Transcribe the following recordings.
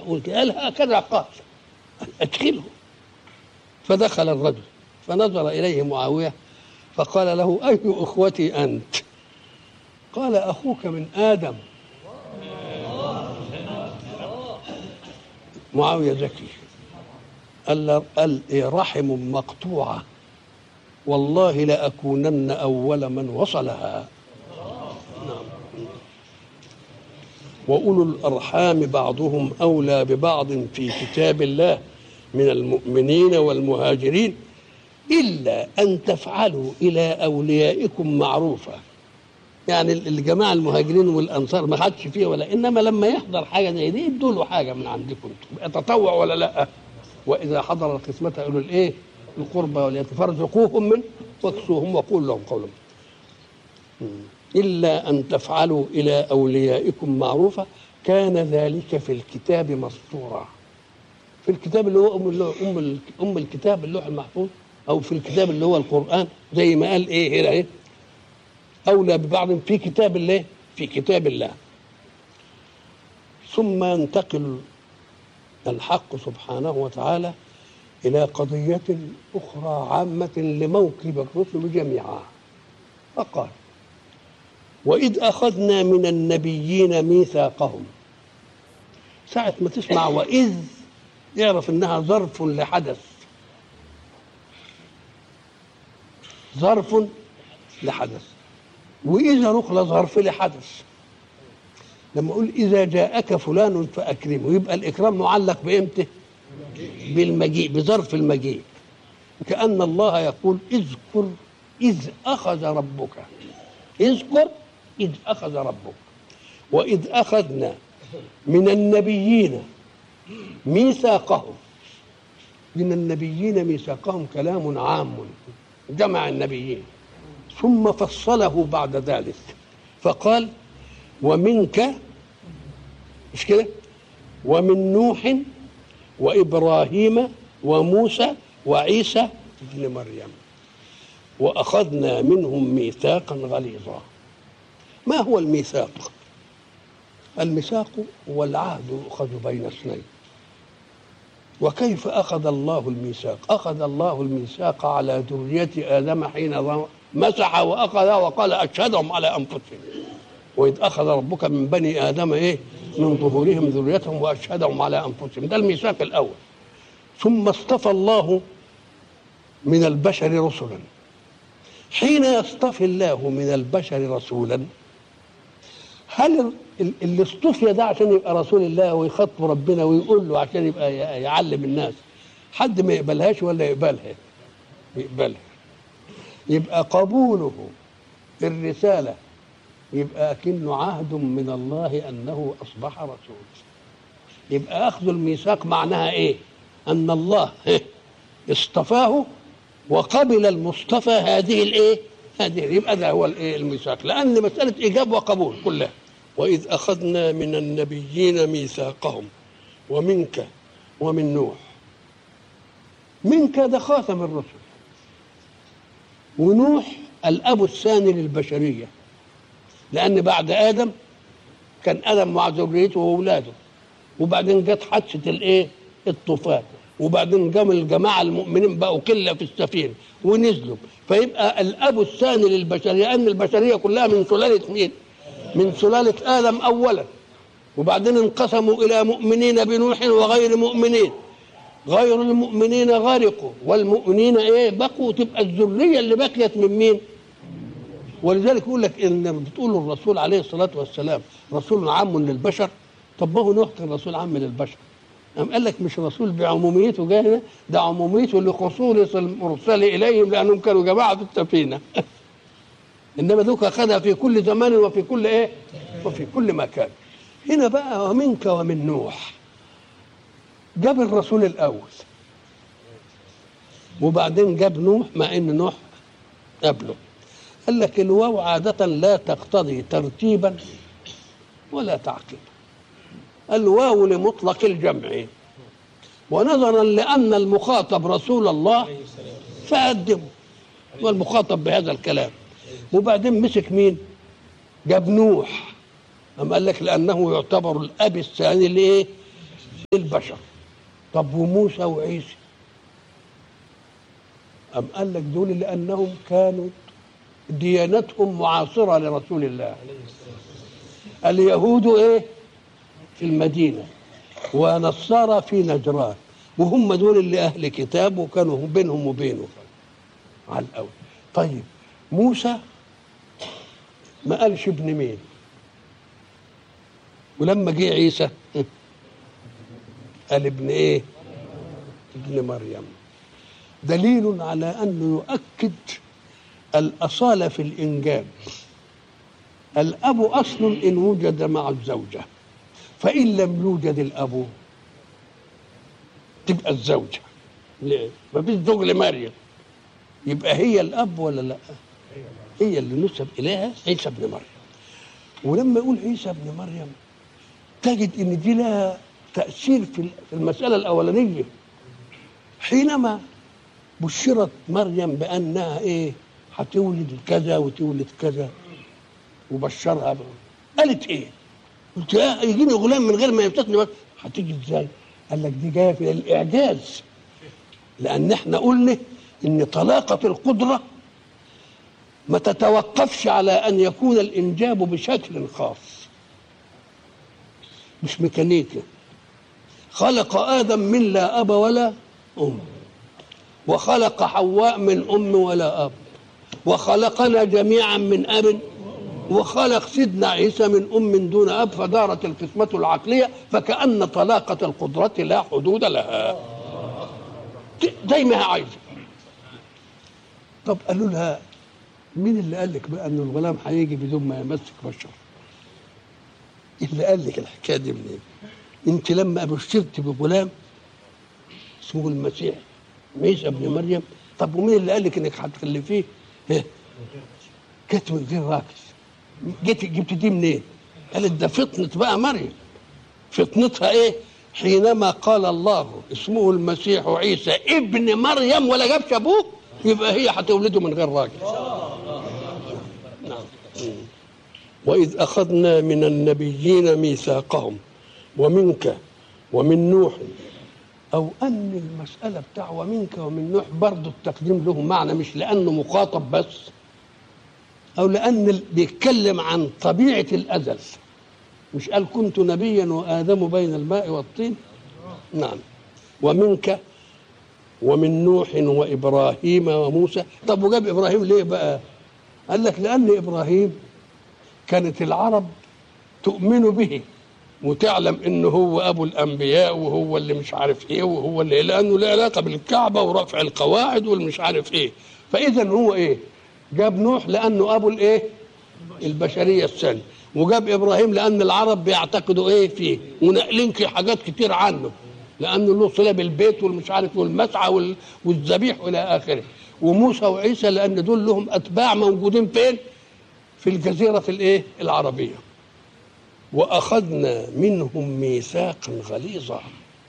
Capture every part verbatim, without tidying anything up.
معقول كده؟ قال هكذا قال ادخله. فدخل الرجل فنظر إليه معاوية فقال له أي أخوتي أنت؟ قال أخوك من آدم. معاوية ذكي قال قال إيه رحم مقطوعة والله لأكونن أول من وصلها. نعم. وأولو الأرحام بعضهم أولى ببعض في كتاب الله من المؤمنين والمهاجرين إلا أن تفعلوا إلى أوليائكم معروفة. يعني الجماعة المهاجرين والأنصار ما حدش فيه ولا، إنما لما يحضر حاجة زي دي ادوا له حاجة من عندكم تطوع ولا لا. وإذا حضر القسمة قالوا الإيه القربى واليتامى فارزقوهم من واكسوهم وقولوا لهم قولا. إلا أن تفعلوا إلى أوليائكم معروفة كان ذلك في الكتاب مسطورا. في الكتاب اللي هو أم اللوح أم أم الكتاب اللوح المحفوظ، أو في الكتاب اللي هو القرآن، زي ما قال إيه هنا إيه أولى ببعض في كتاب الله في كتاب الله. ثم ينتقل الحق سبحانه وتعالى إلى قضية أخرى عامة لموكب الرسل جميعا، فقال وإذ أخذنا من النبيين ميثاقهم. ساعة ما تسمع وإذ يعرف إنها ظرف لحدث، ظرف لحدث. وإذا نقل ظرف لحدث. لما أقول إذا جاءك فلان فأكرمه يبقى الإكرام معلق بإمتى؟ بالمجيء، بظرف المجيء. كأن الله يقول اذكر إذ أخذ ربك، اذكر إذ أخذ ربك. وإذ أخذنا من النبيين ميثاقهم. من النبيين ميثاقهم كلام عام جمع النبيين، ثم فصله بعد ذلك فقال ومنك، مش كده؟ ومن نوح وإبراهيم وموسى وعيسى ابن مريم وأخذنا منهم ميثاقا غليظا. ما هو الميثاق؟ الميثاق هو العهد يؤخذ بين اثنين. وكيف أخذ الله الميثاق؟ أخذ الله الميثاق على ذرية آدم حين مسح وأخذ وقال أشهدهم على أنفسهم. وإذ أخذ ربك من بني آدم إيه؟ من ظهورهم ذريتهم وأشهدهم على أنفسهم. ده الميثاق الأول. ثم اصطفى الله من البشر رسلا. حين يصطفي الله من البشر رسولا، هل اللي اصطفي ده عشان يبقى رسول الله ويخاطب ربنا ويقول له عشان يبقى يعلم الناس، حد ما يقبلهاش ولا يقبلها؟ يقبلها. يبقى قبوله الرسالة يبقى كأنه عهد من الله أنه أصبح رسول. يبقى أخذ الميثاق معناها إيه؟ أن الله اصطفاه وقبل المصطفى هذه الإيه؟ هذه يبقى ده هو الإيه الميثاق، لأن مسألة إيجاب وقبول كلها. وإذ أخذنا من النبيين ميثاقهم ومنك ومن نوح. منك ده خاتم الرسل، ونوح الأب الثاني للبشرية، لأن بعد آدم كان آدم مع ذريته وأولاده، وبعدين جت حادثة الإيه؟ الطوفان، وبعدين قام الجماعة المؤمنين بقوا كلها في السفينة ونزلوا، فيبقى الأب الثاني للبشرية، أن البشرية كلها من سلالة مين؟ من سلالة آدم أولا، وبعدين انقسموا إلى مؤمنين بنوح وغير مؤمنين. غير المؤمنين غرقوا والمؤمنين إيه؟ بقوا. تبقى الذرية اللي بقيت من مين؟ ولذلك يقول لك ان بتقول الرسول عليه الصلاه والسلام رسول عام للبشر. طب ما هو نوح كان رسول عام للبشر. قام قال لك مش رسول بعموميته جاي، ده عموميته لخصوص المرسل اليهم لانهم كانوا جماعه في السفينه. انما ذوك اخذها في كل زمان وفي كل ايه؟ وفي كل مكان. هنا بقى ومنك ومن نوح جاب الرسول الاول، وبعدين جاب نوح مع ان نوح قبله. قال لك الواو عادة لا تقتضي ترتيبا ولا تعقيبا. الواو لمطلق الجمع، ونظرا لأن المخاطب رسول الله فقدمه والمخاطب بهذا الكلام. وبعدين مسك مين؟ جاب نوح. أم قال لك لأنه يعتبر الأب الثاني لإيه؟ البشر. طب وموسى وعيسى؟ أم قال لك دول لأنهم كانوا ديانتهم معاصرة لرسول الله. اليهود إيه في المدينة ونصارى في نجران، وهم دول اللي أهل كتاب وكانوا بينهم وبينه على الأول. طيب موسى ما قالش ابن مين، ولما جه عيسى قال ابن ايه؟ ابن مريم. دليل على انه يؤكد الاصاله في الانجاب. الاب اصل ان وجد مع الزوجه، فان لم يوجد الاب تبقى الزوجه. ليه؟ ما فيش زوج لمريم، يبقى هي الاب ولا لا؟ هي اللي نسب اليها عيسى ابن مريم. ولما يقول عيسى ابن مريم تجد ان دي لها تأثير في المسألة الأولانية. حينما بشرت مريم بأنها إيه هتولد كذا وتولد كذا وبشرها بقى. قالت إيه؟ قلت إيه يجيني غلام من غير ما يفتتني؟ بس هتيجي إزاي؟ قال لك دي جاية في الإعجاز، لأن إحنا قلنا إن طلاقة القدرة ما تتوقفش على أن يكون الإنجاب بشكل خاص، مش ميكانيكا. خلق آدم من لا أب ولا أم، وخلق حواء من أم ولا أب، وخلقنا جميعا من أب، وخلق سيدنا عيسى من أم دون أب، فدارت القسمة العقلية فكأن طلاقة القدرة لا حدود لها زي ما هي عايزة. طب قالوا لها مين اللي قال لك بقى أن الغلام هيجي بدون ما يمسك بشر؟ اللي قال لك الحكاية دي منين؟ انت لما بشرت بغلام اسمه المسيح عيسى ابن مريم، طب ومين اللي قال لك انك هتخلفيه؟ جت من غير راجل. جيت جبت دي منين؟ قالت ده فطنة بقى مريم. فطنتها ايه؟ حينما قال الله اسمه المسيح عيسى ابن مريم ولا جابش ابوه، يبقى هي هتولده من غير راجل. نعم. وإذ أخذنا من النبيين ميثاقهم ومنك ومن نوح، أو أن المسألة بتاع ومنك ومن نوح برضه التقديم له معنى، مش لأنه مخاطب بس، أو لأن بيتكلم عن طبيعة الأزل. مش قال كنت نبيا وآدم بين الماء والطين؟ نعم. ومنك ومن نوح وإبراهيم وموسى. طب وجاب إبراهيم ليه بقى؟ قال لك لأن إبراهيم كانت العرب تؤمن به وتعلم انه هو ابو الانبياء وهو اللي مش عارف ايه وهو اللي لانه له علاقه بالكعبه ورفع القواعد والمش عارف ايه. فاذا هو ايه؟ جاب نوح لانه ابو الايه؟ البشريه الثانيه، وجاب ابراهيم لان العرب بيعتقدوا ايه فيه ونقلين حاجات كتير عنه لانه له صله بالبيت والمش عارف والمسعى والذبيح الى اخره. وموسى وعيسى لان دول لهم اتباع موجودين فين؟ في الجزيره الايه؟ العربيه. وأخذنا منهم ميثاقا غليظا.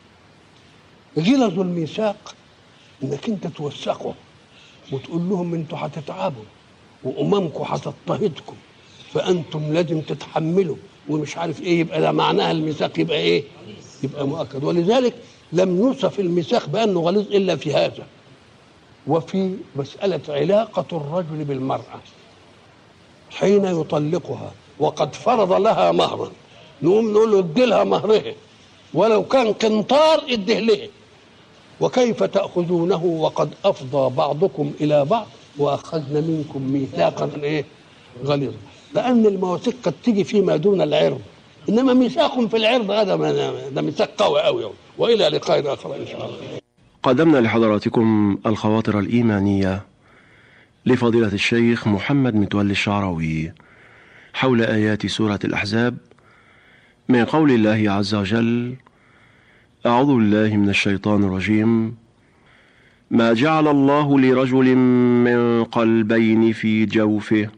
غلظ الميثاق انك انت توثقه وتقول لهم انتوا هتتعبوا واممكم هتضطهدكم فانتم لازم تتحملوا ومش عارف ايه، يبقى ده معناها الميثاق يبقى ايه؟ يبقى مؤكد. ولذلك لم يوصف الميثاق بانه غليظ الا في هذا، وفي مساله علاقه الرجل بالمراه حين يطلقها وقد فرض لها مهرا، نقوم نقول له ادي لها مهرها ولو كان قنطار اديه له. وكيف تأخذونه وقد أفضى بعضكم إلى بعض وأخذنا منكم ميثاقا إيه؟ غليظا. لأن المواثيق قد تيجي فيما دون العرض، إنما ميثاق في العرض هذا ده ميثاق قوي قوي. وإلى لقاء آخر إن شاء الله. قدمنا لحضراتكم الخواطر الإيمانية لفضيلة الشيخ محمد متولي الشعراوي حول آيات سورة الأحزاب من قول الله عز وجل: أعوذ بالله من الشيطان الرجيم. ما جعل الله لرجل من قلبين في جوفه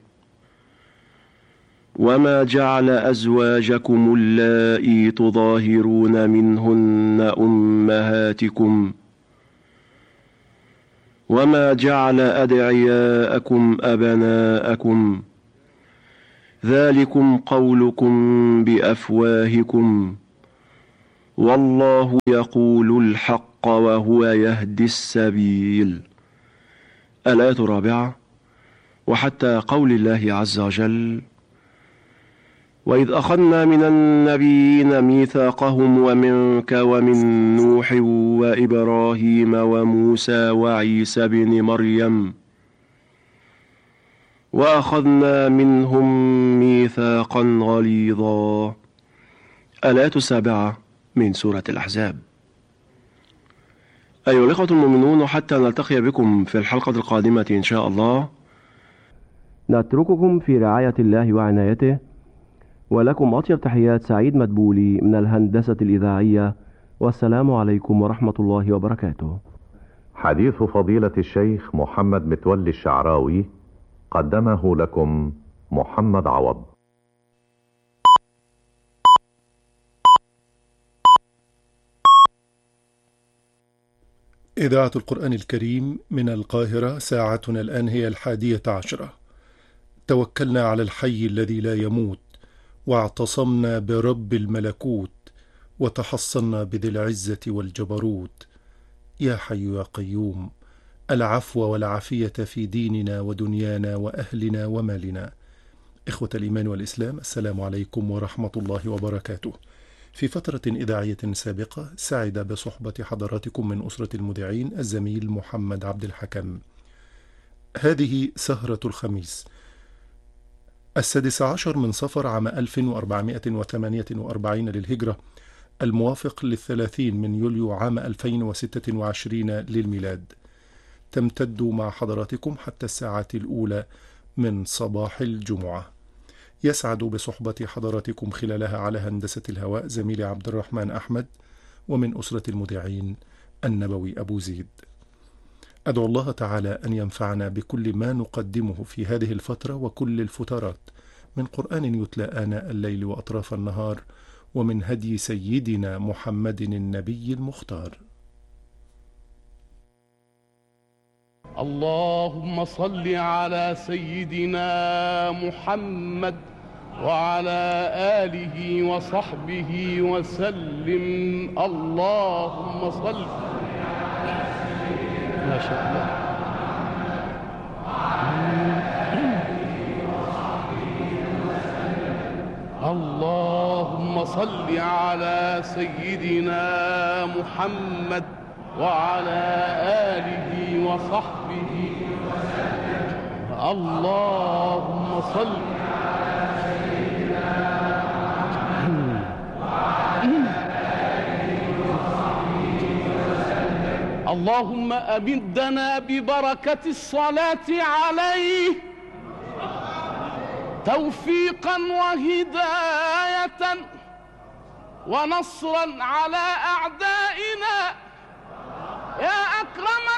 وما جعل أزواجكم اللائي تظاهرون منهن أمهاتكم وما جعل أدعياءكم أبناءكم ذلكم قولكم بأفواهكم والله يقول الحق وهو يهدي السبيل. الآية الرابعة: وحتى قول الله عز وجل: وإذ أخذنا من النبيين ميثاقهم ومنك ومن نوح وإبراهيم وموسى وعيسى بن مريم وأخذنا منهم ميثاقا غليظا. الآية السابعة من سورة الأحزاب. أيها الإخوة المؤمنون، حتى نلتقي بكم في الحلقة القادمة إن شاء الله، نترككم في رعاية الله وعنايته، ولكم أطيب تحيات سعيد مدبولي من الهندسة الإذاعية، والسلام عليكم ورحمة الله وبركاته. حديث فضيلة الشيخ محمد متولي الشعراوي قدمه لكم محمد عوض. إذاعة القرآن الكريم من القاهرة، ساعتنا الآن هي الحادية عشرة. توكلنا على الحي الذي لا يموت، واعتصمنا برب الملكوت، وتحصنا بذي العزة والجبروت. يا حي يا قيوم، العفو والعافية في ديننا ودنيانا وأهلنا ومالنا. إخوة الإيمان والإسلام، السلام عليكم ورحمة الله وبركاته. في فترة إذاعية سابقة سعد بصحبة حضراتكم من أسرة المذيعين الزميل محمد عبد الحكم. هذه سهرة الخميس السادس عشر من صفر عام ألف وأربعمائة وثمانية وأربعين للهجرة، الموافق للثلاثين من يوليو عام ألفين وستة وعشرين للميلاد. تمتد مع حضراتكم حتى الساعة الأولى من صباح الجمعة. يسعد بصحبة حضراتكم خلالها على هندسة الهواء زميلي عبد الرحمن أحمد، ومن أسرة المذيعين النبوي أبو زيد. أدعو الله تعالى أن ينفعنا بكل ما نقدمه في هذه الفترة وكل الفترات من قرآن يتلى آناء الليل وأطراف النهار، ومن هدي سيدنا محمد النبي المختار. اللهم صل على سيدنا محمد وعلى آله وصحبه وسلم. اللهم صل ما شاء الله. اللهم صل على سيدنا محمد وعلى آله وصحبه وسلم. اللهم صل على سيدنا محمد وعلى آله وصحبه وسلم. اللهم أمدنا ببركة الصلاة عليه توفيقا وهداية ونصرا على أعدائنا يا أكرم